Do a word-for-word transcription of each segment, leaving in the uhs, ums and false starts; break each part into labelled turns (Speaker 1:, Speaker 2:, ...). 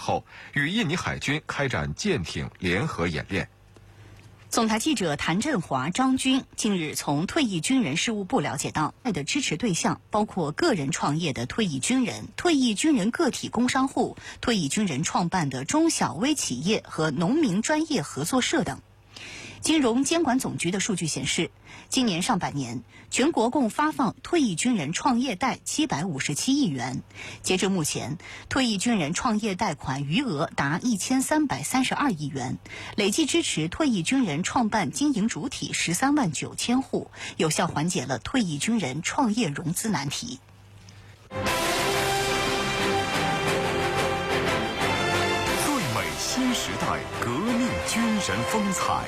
Speaker 1: 后，与印尼海军开展舰艇联合演练。
Speaker 2: 总台记者谭振华、张军近日从退役军人事务部了解到，爱的支持对象包括个人创业的退役军人、退役军人个体工商户、退役军人创办的中小微企业和农民专业合作社等。金融监管总局的数据显示，今年上半年全国共发放退役军人创业贷七百五十七亿元，截至目前，退役军人创业贷款余额达一千三百三十二亿元，累计支持退役军人创办经营主体十三万九千户，有效缓解了退役军人创业融资难题。
Speaker 3: 最美新时代革命军人风采。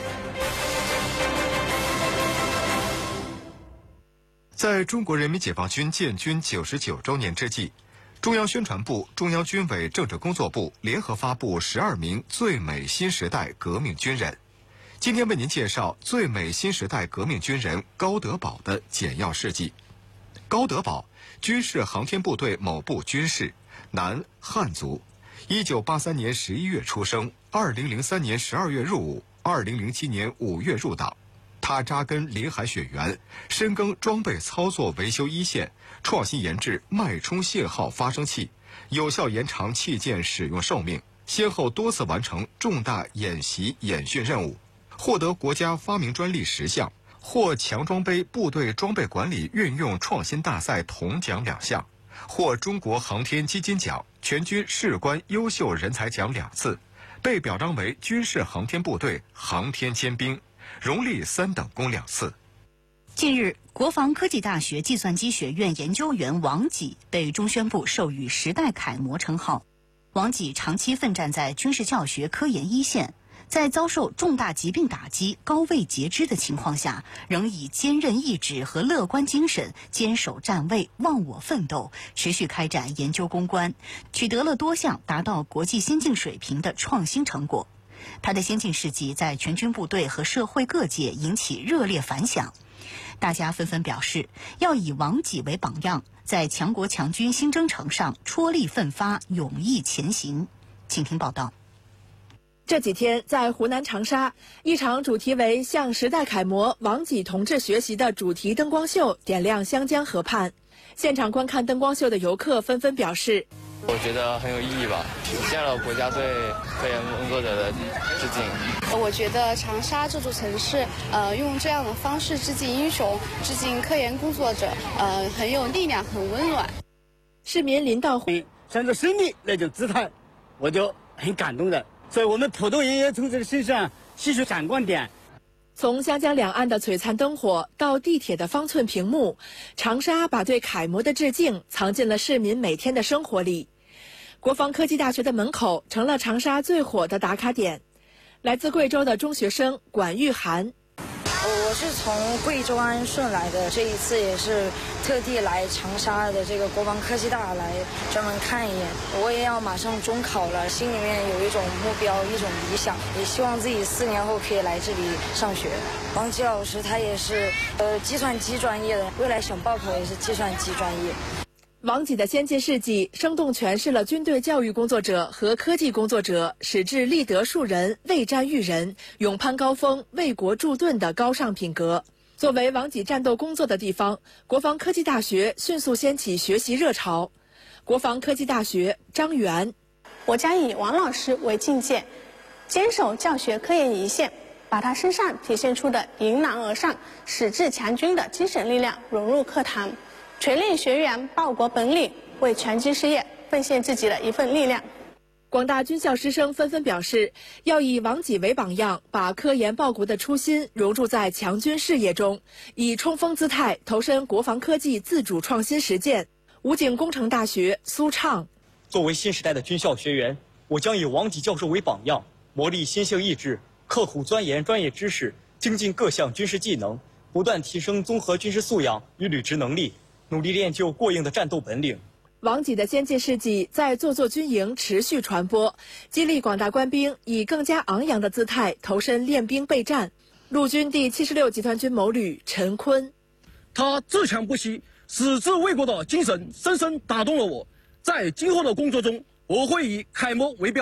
Speaker 1: 在中国人民解放军建军九十九周年之际，中央宣传部、中央军委政治工作部联合发布十二名最美新时代革命军人。今天为您介绍最美新时代革命军人高德宝的简要事迹。高德宝，军事航天部队某部军士，男，汉族。一九八三年十一月出生，二零零三年十二月入伍，二零零七年五月入党。他扎根临海雪原，深耕装备操作维修一线，创新研制脉冲信号发生器，有效延长器件使用寿命，先后多次完成重大演习演训任务，获得国家发明专利十项，获强装备部队装备管理运用创新大赛铜奖两项，获中国航天基金奖、全军士官优秀人才奖两次，被表彰为军事航天部队航天尖兵，荣立三等功两次。
Speaker 2: 近日，国防科技大学计算机学院研究员王己被中宣部授予时代楷模称号。王己长期奋战在军事教学科研一线，在遭受重大疾病打击、高位截肢的情况下，仍以坚韧意志和乐观精神坚守站位、忘我奋斗，持续开展研究攻关，取得了多项达到国际先进水平的创新成果。他的先进事迹在全军部队和社会各界引起热烈反响，大家纷纷表示要以王己为榜样，在强国强军新征程上踔厉奋发，勇毅前行。请听报道。
Speaker 4: 这几天，在湖南长沙，一场主题为向时代楷模王己同志学习的主题灯光秀点亮湘江河畔。现场观看灯光秀的游客纷纷表示，
Speaker 5: 我觉得很有意义吧，体现了国家对科研工作者的致敬。
Speaker 6: 我觉得长沙这座城市，呃，用这样的方式致敬英雄、致敬科研工作者，呃，很有力量，很温暖。
Speaker 4: 市民林道辉
Speaker 7: 向着胜利那种姿态，我就很感动的。所以我们普通人也从这个身上吸取闪光点。
Speaker 4: 从湘江两岸的璀璨灯火到地铁的方寸屏幕，长沙把对楷模的致敬藏进了市民每天的生活里。国防科技大学的门口成了长沙最火的打卡点。来自贵州的中学生管玉涵，
Speaker 8: 我是从贵州安顺来的，这一次也是特地来长沙的这个国防科技大来专门看一眼。我也要马上中考了，心里面有一种目标，一种理想，也希望自己四年后可以来这里上学。王吉老师他也是呃计算机专业的，未来想报考也是计算机专业。
Speaker 4: 王己的先进事迹生动诠释了军队教育工作者和科技工作者矢志立德树人、未战育人、勇攀高峰、为国铸盾的高尚品格。作为王己战斗工作的地方，国防科技大学迅速掀起学习热潮。国防科技大学张元，
Speaker 9: 我将以王老师为境界，坚守教学科研一线，把他身上体现出的迎难而上、矢志强军的精神力量融入课堂，锤炼学员报国本领，为全军事业奉献自己的一份力量。
Speaker 4: 广大军校师生纷纷表示，要以王己为榜样，把科研报国的初心融入在强军事业中，以冲锋姿态投身国防科技自主创新实践。武警工程大学苏畅，
Speaker 10: 作为新时代的军校学员，我将以王己教授为榜样，磨砺心性意志，刻苦钻研专业知识，精进各项军事技能，不断提升综合军事素养与履职能力，努力练就过硬的战斗本领。
Speaker 4: 王己的先进事迹在座座军营持续传播，激励广大官兵以更加昂扬的姿态投身练兵备战。陆军第七十六集团军某旅陈坤，
Speaker 11: 他自强不息、矢志为国的精神深深打动了我。在今后的工作中，我会以楷模为标